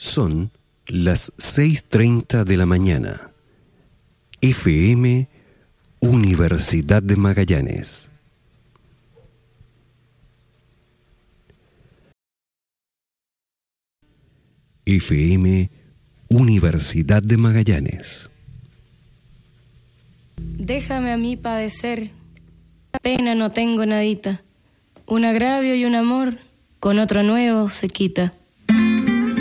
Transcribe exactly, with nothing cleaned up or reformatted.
Son las seis treinta de la mañana. F M Universidad de Magallanes. F M Universidad de Magallanes. Déjame a mí padecer, pena no tengo nadita, un agravio y un amor con otro nuevo se quita.